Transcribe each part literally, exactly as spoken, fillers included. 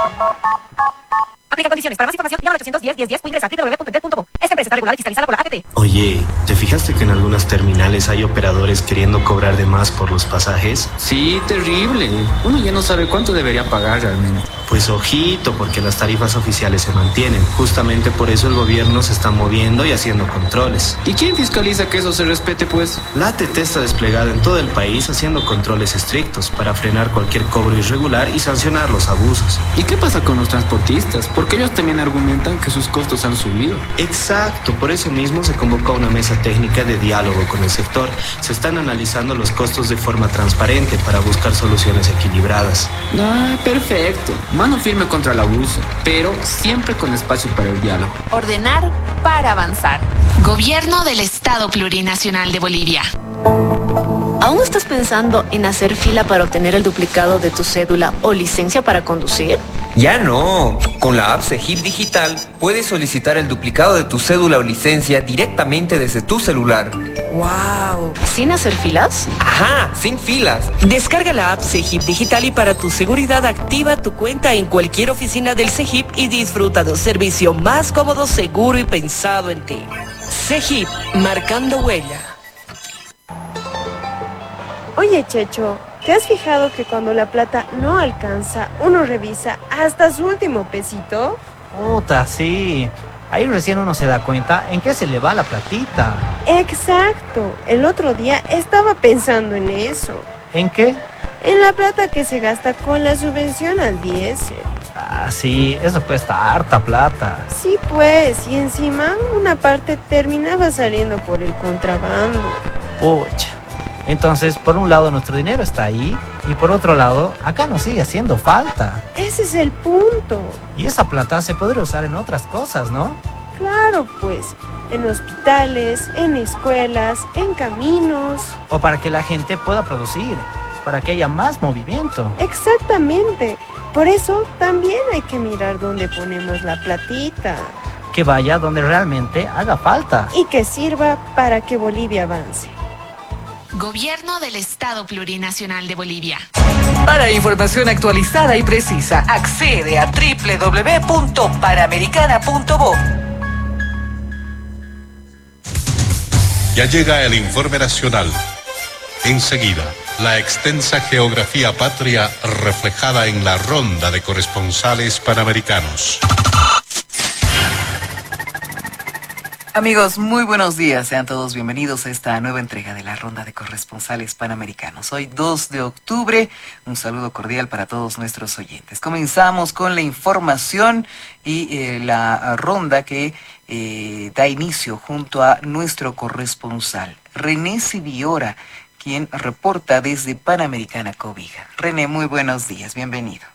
Aplica condiciones. Para más información, llama al ochocientos diez, diez, diez o ingresa a doble u doble u doble u punto entret punto bo. Esta empresa está regulada y fiscalizada por la A T T. Oye, ¿te fijaste que en algunas terminales hay operadores queriendo cobrar de más por los pasajes? Sí, terrible. Uno ya no sabe cuánto debería pagar realmente. Pues ojito, porque las tarifas oficiales se mantienen. Justamente por eso el gobierno se está moviendo y haciendo controles. ¿Y quién fiscaliza que eso se respete, pues? La A T T está desplegada en todo el país haciendo controles estrictos para frenar cualquier cobro irregular y sancionar los abusos. ¿Y qué pasa con los transportistas? Porque ellos también argumentan que sus costos han subido. Exacto, por eso mismo se convocó una mesa técnica de diálogo con el sector. Se están analizando los costos de forma transparente para buscar soluciones equilibradas. Ah, perfecto. Mano firme contra el abuso, pero siempre con espacio para el diálogo. Ordenar para avanzar. Gobierno del Estado Plurinacional de Bolivia. ¿Aún estás pensando en hacer fila para obtener el duplicado de tu cédula o licencia para conducir? Ya no. Con la app Cegip Digital puedes solicitar el duplicado de tu cédula o licencia directamente desde tu celular. ¡Wow! ¿Sin hacer filas? Ajá, sin filas. Descarga la app Cegip Digital y para tu seguridad activa tu cuenta en cualquier oficina del Cegip y disfruta de un servicio más cómodo, seguro y pensado en ti. Cegip, marcando huella. Oye, Checho, ¿te has fijado que cuando la plata no alcanza, uno revisa hasta su último pesito? Puta, sí. Ahí recién uno se da cuenta en qué se le va la platita. Exacto. El otro día estaba pensando en eso. ¿En qué? En la plata que se gasta con la subvención al diésel. Ah, sí, eso cuesta harta plata. Sí, pues, y encima una parte terminaba saliendo por el contrabando. Pucha. Entonces, por un lado nuestro dinero está ahí y por otro lado, acá nos sigue haciendo falta. Ese es el punto. Y esa plata se podría usar en otras cosas, ¿no? Claro, pues, en hospitales, en escuelas, en caminos. O para que la gente pueda producir, para que haya más movimiento. Exactamente. Por eso también hay que mirar dónde ponemos la platita. Que vaya donde realmente haga falta. Y que sirva para que Bolivia avance. Gobierno del Estado Plurinacional de Bolivia. Para información actualizada y precisa, accede a doble u doble u doble u punto panamericana punto bo. Ya llega el informe nacional. Enseguida, la extensa geografía patria reflejada en la ronda de corresponsales panamericanos. Amigos, muy buenos días. Sean todos bienvenidos a esta nueva entrega de la ronda de corresponsales panamericanos. Hoy dos de octubre, un saludo cordial para todos nuestros oyentes. Comenzamos con la información y eh, la ronda que eh, da inicio junto a nuestro corresponsal, René Siviora, quien reporta desde Panamericana Cobija. René, muy buenos días, bienvenido.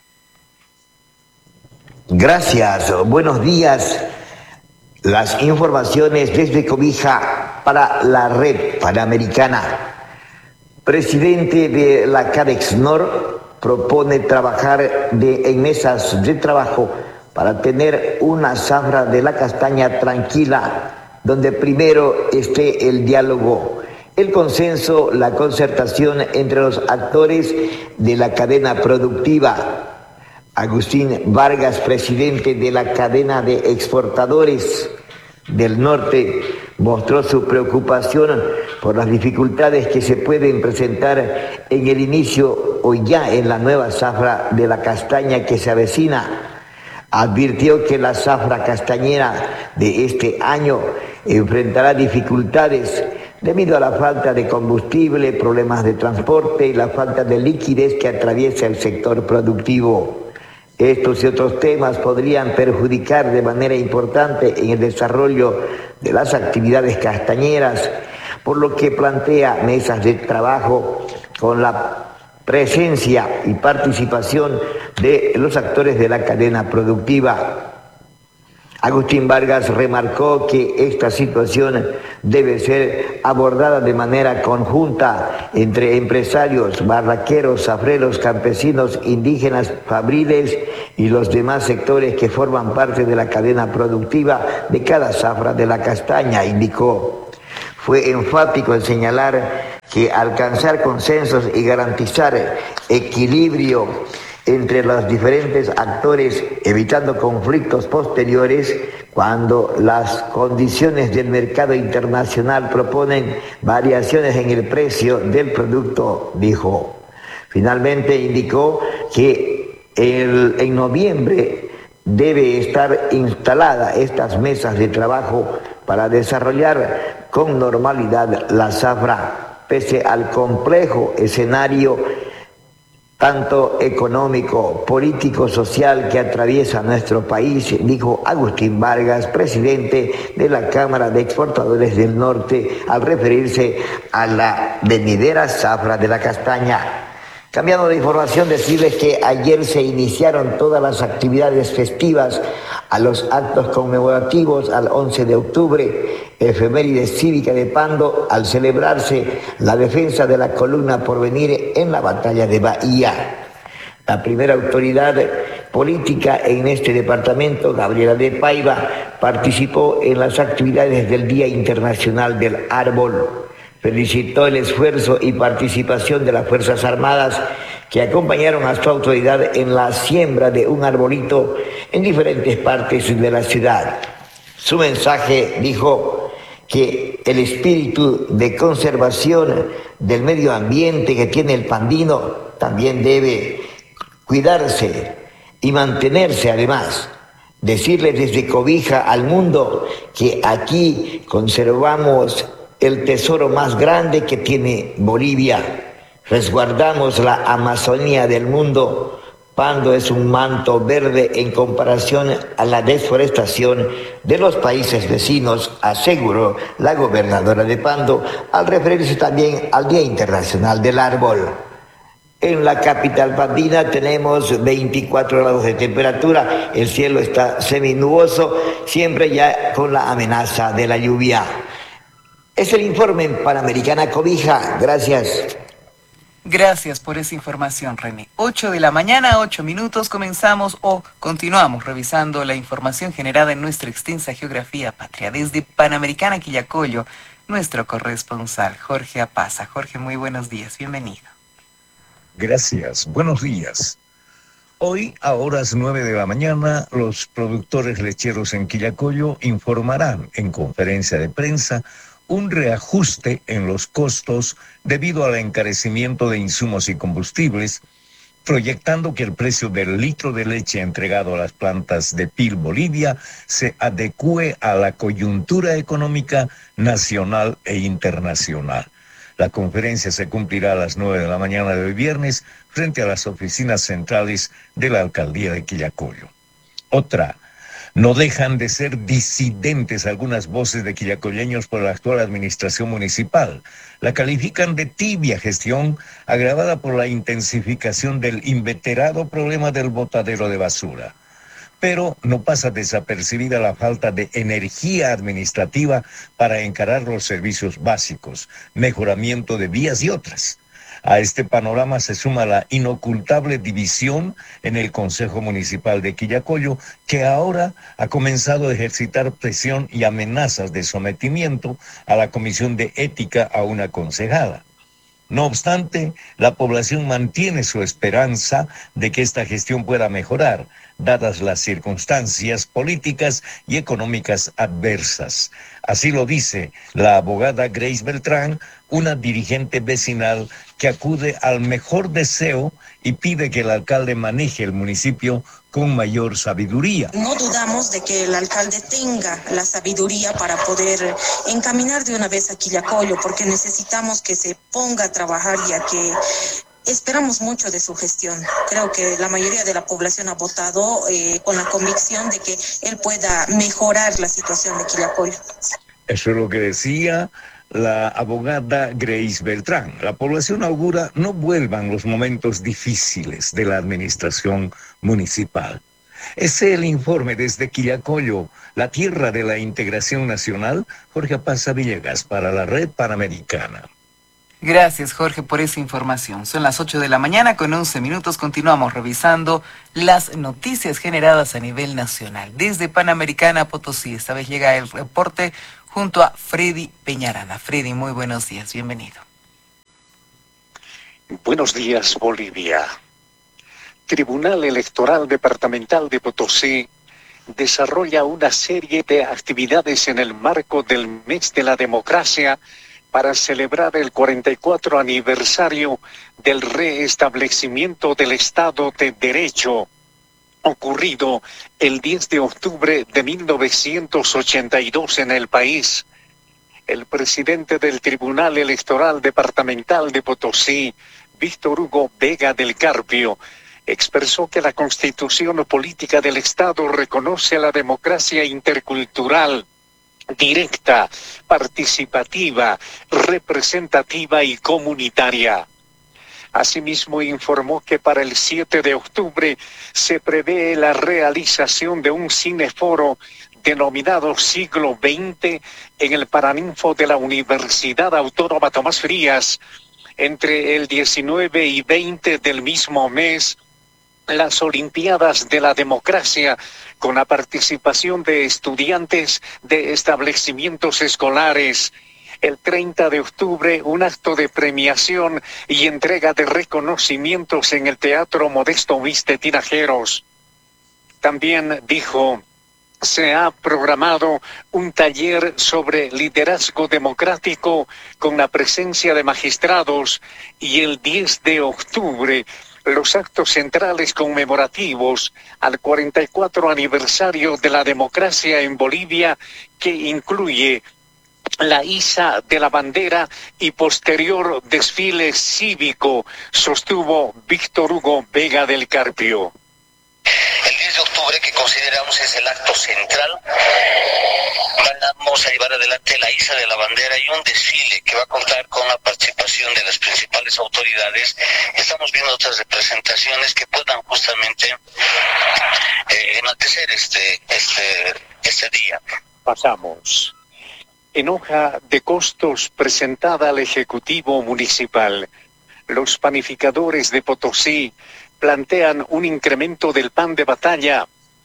Gracias, buenos días. Las informaciones desde Cobija para la red panamericana. Presidente de la Cadexnor propone trabajar de, en mesas de trabajo para tener una zafra de la castaña tranquila, donde primero esté el diálogo, el consenso, la concertación entre los actores de la cadena productiva. Agustín Vargas, presidente de la cadena de exportadores del norte, mostró su preocupación por las dificultades que se pueden presentar en el inicio o ya en la nueva zafra de la castaña que se avecina. Advirtió que la zafra castañera de este año enfrentará dificultades debido a la falta de combustible, problemas de transporte y la falta de liquidez que atraviesa el sector productivo. Estos y otros temas podrían perjudicar de manera importante en el desarrollo de las actividades castañeras, por lo que plantea mesas de trabajo con la presencia y participación de los actores de la cadena productiva. Agustín Vargas remarcó que esta situación debe ser abordada de manera conjunta entre empresarios, barraqueros, zafreros, campesinos, indígenas, fabriles y los demás sectores que forman parte de la cadena productiva de cada zafra de la castaña, indicó. Fue enfático en señalar que alcanzar consensos y garantizar equilibrio entre los diferentes actores, evitando conflictos posteriores cuando las condiciones del mercado internacional proponen variaciones en el precio del producto, dijo. Finalmente indicó que el, en noviembre debe estar instalada estas mesas de trabajo para desarrollar con normalidad la zafra, pese al complejo escenario tanto económico, político, social que atraviesa nuestro país, dijo Agustín Vargas, presidente de la Cámara de Exportadores del Norte, al referirse a la venidera zafra de la castaña. Cambiando de información, decirles que ayer se iniciaron todas las actividades festivas a los actos conmemorativos al once de octubre, efeméride cívica de Pando, al celebrarse la defensa de la columna Porvenir en la batalla de Bahía. La primera autoridad política en este departamento, Gabriela de Paiva, participó en las actividades del Día Internacional del Árbol. Felicitó el esfuerzo y participación de las Fuerzas Armadas que acompañaron a su autoridad en la siembra de un arbolito en diferentes partes de la ciudad. Su mensaje dijo que el espíritu de conservación del medio ambiente que tiene el pandino también debe cuidarse y mantenerse además. Decirle desde Cobija al mundo que aquí conservamos el tesoro más grande que tiene Bolivia. Resguardamos la Amazonía del mundo. Pando es un manto verde en comparación a la desforestación de los países vecinos, aseguró la gobernadora de Pando, al referirse también al Día Internacional del Árbol. En la capital pandina tenemos veinticuatro grados de temperatura, el cielo está seminuboso, siempre ya con la amenaza de la lluvia. Es el informe en Panamericana Cobija. Gracias. Gracias por esa información, René. ocho de la mañana, ocho minutos, comenzamos o continuamos revisando la información generada en nuestra extensa geografía patria. Desde Panamericana Quillacollo, nuestro corresponsal, Jorge Apaza. Jorge, muy buenos días, bienvenido. Gracias, buenos días. Hoy, a horas nueve de la mañana, los productores lecheros en Quillacollo informarán en conferencia de prensa un reajuste en los costos debido al encarecimiento de insumos y combustibles, proyectando que el precio del litro de leche entregado a las plantas de Pil Bolivia se adecúe a la coyuntura económica nacional e internacional. La conferencia se cumplirá a las nueve de la mañana de hoy viernes frente a las oficinas centrales de la Alcaldía de Quillacollo. Otra. No dejan de ser disidentes algunas voces de quillacolleños por la actual administración municipal. La califican de tibia gestión, agravada por la intensificación del inveterado problema del botadero de basura. Pero no pasa desapercibida la falta de energía administrativa para encarar los servicios básicos, mejoramiento de vías y otras. A este panorama se suma la inocultable división en el Consejo Municipal de Quillacollo, que ahora ha comenzado a ejercitar presión y amenazas de sometimiento a la Comisión de Ética a una concejala. No obstante, la población mantiene su esperanza de que esta gestión pueda mejorar, dadas las circunstancias políticas y económicas adversas. Así lo dice la abogada Grace Beltrán, una dirigente vecinal que acude al mejor deseo y pide que el alcalde maneje el municipio con mayor sabiduría. No dudamos de que el alcalde tenga la sabiduría para poder encaminar de una vez a Quillacollo, porque necesitamos que se ponga a trabajar, ya que esperamos mucho de su gestión. Creo que la mayoría de la población ha votado eh, con la convicción de que él pueda mejorar la situación de Quillacollo. Eso es lo que decía la abogada Grace Beltrán. La población augura no vuelvan los momentos difíciles de la administración municipal. Ese es el informe desde Quillacollo, la tierra de la integración nacional. Jorge Apaza Villegas para la Red Panamericana. Gracias, Jorge, por esa información. Son las ocho de la mañana con once minutos. Continuamos revisando las noticias generadas a nivel nacional. Desde Panamericana Potosí, esta vez llega el reporte junto a Freddy Peñarana. Freddy, muy buenos días, bienvenido. Buenos días, Bolivia. Tribunal Electoral Departamental de Potosí desarrolla una serie de actividades en el marco del Mes de la Democracia para celebrar el cuarenta y cuatro aniversario del reestablecimiento del Estado de Derecho, ocurrido el diez de octubre de mil novecientos ochenta y dos en el país. El presidente del Tribunal Electoral Departamental de Potosí, Víctor Hugo Vega del Carpio, expresó que la Constitución Política del Estado reconoce la democracia intercultural, directa, participativa, representativa y comunitaria. Asimismo, informó que para el siete de octubre se prevé la realización de un cineforo denominado Siglo veinte en el Paraninfo de la Universidad Autónoma Tomás Frías. Entre el diecinueve y veinte del mismo mes, las Olimpiadas de la Democracia, con la participación de estudiantes de establecimientos escolares. El treinta de octubre, un acto de premiación y entrega de reconocimientos en el Teatro Modesto Mis de Tinajeros. También dijo, se ha programado un taller sobre liderazgo democrático con la presencia de magistrados y el diez de octubre, los actos centrales conmemorativos al cuarenta y cuatro aniversario de la democracia en Bolivia, que incluye la iza de la bandera y posterior desfile cívico, sostuvo Víctor Hugo Vega del Carpio. El diez de octubre, que consideramos es el acto central, vamos a llevar adelante la iza de la bandera y un desfile que va a contar con la participación de las principales autoridades. Estamos viendo otras representaciones que puedan justamente eh, enaltecer este, este, este día. Pasamos. En hoja de costos presentada al Ejecutivo Municipal, los panificadores de Potosí plantean un incremento del pan de batalla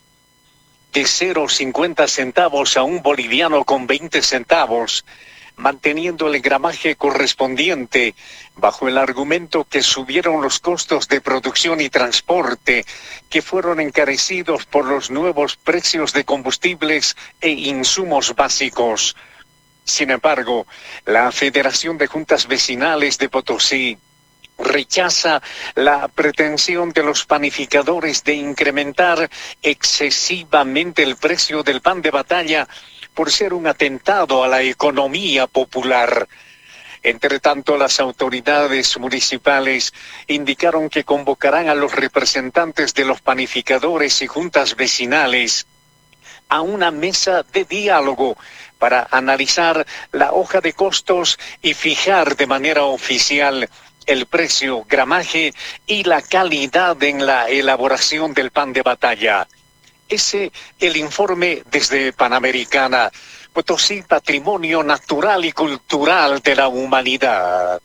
de cero coma cincuenta centavos a un boliviano con veinte centavos, manteniendo el gramaje correspondiente, bajo el argumento que subieron los costos de producción y transporte, que fueron encarecidos por los nuevos precios de combustibles e insumos básicos. Sin embargo, la Federación de Juntas Vecinales de Potosí rechaza la pretensión de los panificadores de incrementar excesivamente el precio del pan de batalla por ser un atentado a la economía popular. Entre tanto, las autoridades municipales indicaron que convocarán a los representantes de los panificadores y juntas vecinales a una mesa de diálogo para analizar la hoja de costos y fijar de manera oficial el precio, gramaje y la calidad en la elaboración del pan de batalla. Ese el informe desde Panamericana. Potosí, patrimonio natural y cultural de la humanidad.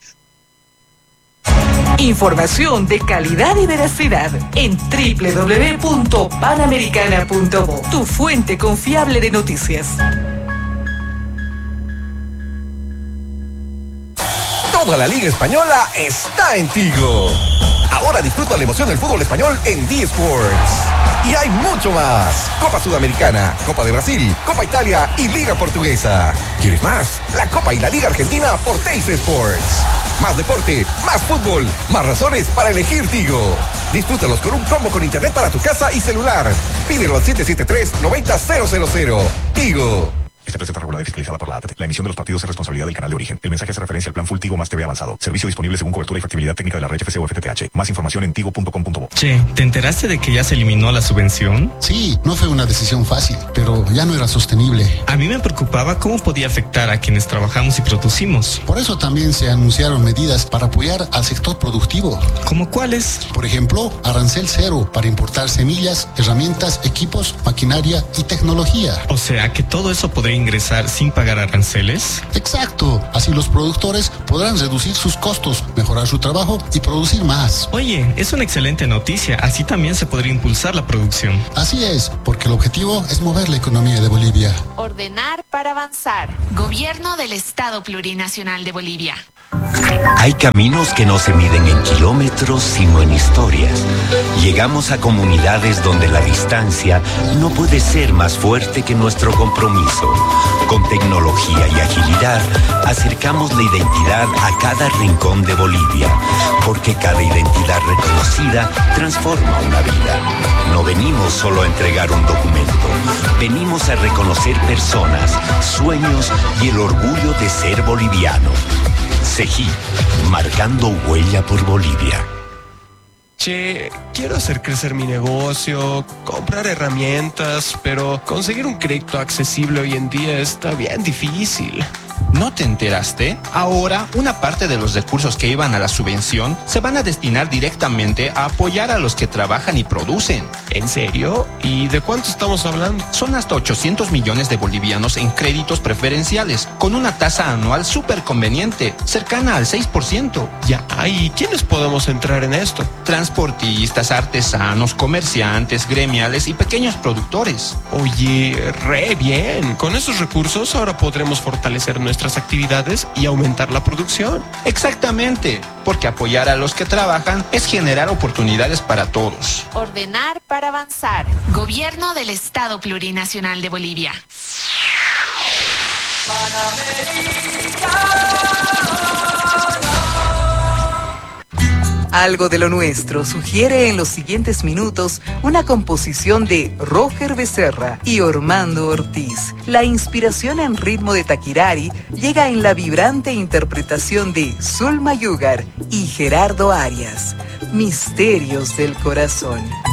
Información de calidad y veracidad en doble u doble u doble u punto panamericana punto bo, tu fuente confiable de noticias. Toda la Liga Española está en Tigo. Ahora disfruta la emoción del fútbol español en D-Sports. Y hay mucho más. Copa Sudamericana, Copa de Brasil, Copa Italia y Liga Portuguesa. ¿Quieres más? La Copa y la Liga Argentina por Teis Sports. Más deporte, más fútbol, más razones para elegir Tigo. Disfrútalos con un combo con internet para tu casa y celular. Pídelo al siete siete tres, nueve cero cero cero. Tigo. Esta receta regulada y fiscalizada por la A T T. La emisión de los partidos es responsabilidad del canal de origen. El mensaje hace referencia al plan Full Tigo más T V avanzado. Servicio disponible según cobertura y factibilidad técnica de la red F C o F T T H. Más información en tigo punto com punto bo. Che, ¿te enteraste de que ya se eliminó la subvención? Sí, no fue una decisión fácil, pero ya no era sostenible. A mí me preocupaba cómo podía afectar a quienes trabajamos y producimos. Por eso también se anunciaron medidas para apoyar al sector productivo. ¿Cómo cuáles? Por ejemplo, arancel cero para importar semillas, herramientas, equipos, maquinaria y tecnología. O sea que todo eso podría ingresar sin pagar aranceles. Exacto, así los productores podrán reducir sus costos, mejorar su trabajo y producir más. Oye, es una excelente noticia, así también se podría impulsar la producción. Así es, porque el objetivo es mover la economía de Bolivia. Ordenar para avanzar. Gobierno del Estado Plurinacional de Bolivia. Hay caminos que no se miden en kilómetros, sino en historias. Llegamos a comunidades donde la distancia no puede ser más fuerte que nuestro compromiso. Con tecnología y agilidad, acercamos la identidad a cada rincón de Bolivia, porque cada identidad reconocida transforma una vida. No venimos solo a entregar un documento, venimos a reconocer personas, sueños y el orgullo de ser boliviano. Segip, marcando huella por Bolivia. Che, quiero hacer crecer mi negocio, comprar herramientas, pero conseguir un crédito accesible hoy en día está bien difícil. ¿No te enteraste? Ahora, una parte de los recursos que iban a la subvención se van a destinar directamente a apoyar a los que trabajan y producen. ¿En serio? ¿Y de cuánto estamos hablando? Son hasta ochocientos millones de bolivianos en créditos preferenciales, con una tasa anual súper conveniente, cercana al seis por ciento. Ya, ¿y quiénes podemos entrar en esto? Transportistas, artesanos, comerciantes, gremiales y pequeños productores. Oye, re bien. Con esos recursos ahora podremos fortalecer nuestras actividades y aumentar la producción. Exactamente, porque apoyar a los que trabajan es generar oportunidades para todos. Ordenar para avanzar. Gobierno del Estado Plurinacional de Bolivia. Algo de lo nuestro sugiere en los siguientes minutos una composición de Roger Becerra y Ormando Ortiz. La inspiración en ritmo de Taquirari llega en la vibrante interpretación de Zulma Yugar y Gerardo Arias. Misterios del corazón.